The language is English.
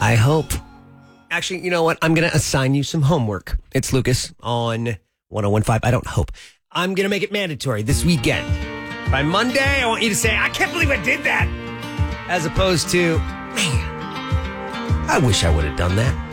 I hope. Actually, you know what? I'm going to assign you some homework. It's Lucas on 101.5. I don't hope. I'm going to make it mandatory this weekend. By Monday, I want you to say, I can't believe I did that. As opposed to, man, I wish I would have done that.